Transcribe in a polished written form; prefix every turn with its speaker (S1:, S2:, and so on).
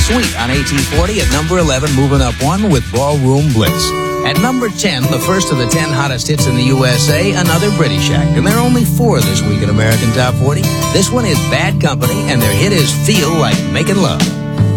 S1: Sweet on AT40 at number 11, moving up one with Ballroom Blitz. At number 10, the first of the 10 hottest hits in the USA, another British act. And there are only 4 this week in American Top 40. This one is Bad Company, and their hit is Feel Like Making Love.